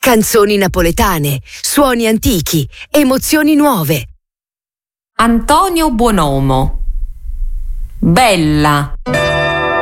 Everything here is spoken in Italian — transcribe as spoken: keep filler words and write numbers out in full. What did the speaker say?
Canzoni napoletane, suoni antichi, emozioni nuove. Antonio Buonomo. Bella.